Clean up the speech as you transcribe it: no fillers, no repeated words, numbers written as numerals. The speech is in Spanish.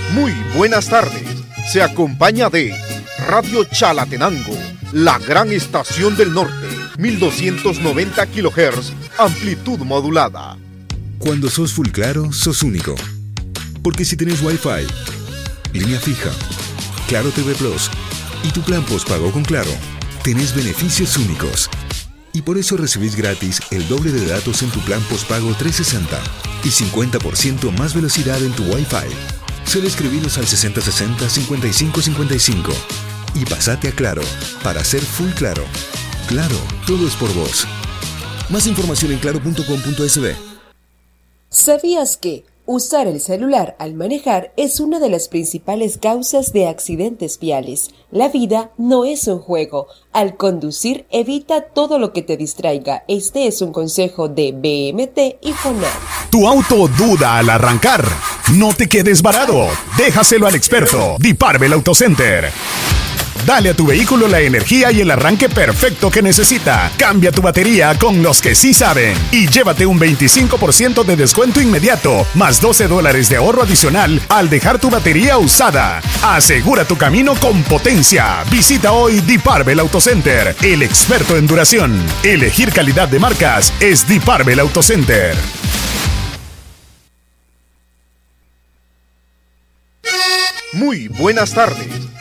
Muy buenas tardes. Se acompaña de Radio Chalatenango, la gran estación del norte, 1290 kHz, amplitud modulada. Cuando sos full claro, sos único. Porque si tenés Wi-Fi, línea fija, Claro TV Plus y tu plan postpago con Claro, tenés beneficios únicos. Y por eso recibís gratis el doble de datos en tu plan postpago 360 y 50% más velocidad en tu Wi-Fi. Solo escribinos al 6060-5555 y pasate a Claro para ser full claro. Claro, todo es por vos. Más información en claro.com.sb. ¿Sabías que usar el celular al manejar es una de las principales causas de accidentes viales? La vida no es un juego. Al conducir, evita todo lo que te distraiga. Este es un consejo de BMT y FONAR. ¿Tu auto duda al arrancar? No te quedes varado. Déjaselo al experto, Diparvel Auto Center. Dale a tu vehículo la energía y el arranque perfecto que necesita. Cambia tu batería con los que sí saben y llévate un 25% de descuento inmediato, más $12 de ahorro adicional al dejar tu batería usada. Asegura tu camino con potencia. Visita hoy Diparvel Auto Center, el experto en duración. Elegir calidad de marcas es Diparvel Auto Center. Muy buenas tardes.